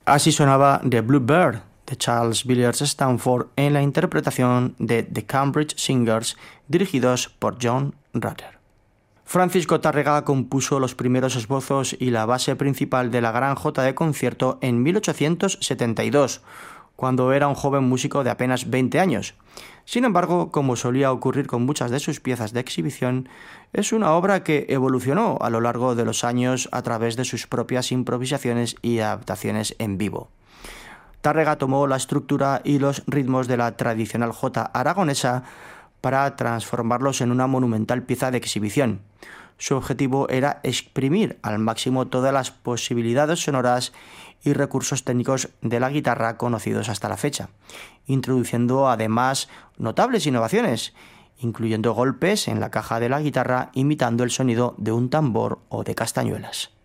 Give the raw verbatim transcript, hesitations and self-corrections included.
Así sonaba The Bluebird de Charles Villiers Stanford en la interpretación de The Cambridge Singers, dirigidos por John Rutter. Francisco Tárrega compuso los primeros esbozos y la base principal de la Gran Jota de concierto en mil ochocientos setenta y dos, cuando era un joven músico de apenas veinte años. Sin embargo, como solía ocurrir con muchas de sus piezas de exhibición, es una obra que evolucionó a lo largo de los años a través de sus propias improvisaciones y adaptaciones en vivo. Tárrega tomó la estructura y los ritmos de la tradicional jota aragonesa para transformarlos en una monumental pieza de exhibición. Su objetivo era exprimir al máximo todas las posibilidades sonoras y recursos técnicos de la guitarra conocidos hasta la fecha, introduciendo además notables innovaciones, incluyendo golpes en la caja de la guitarra imitando el sonido de un tambor o de castañuelas.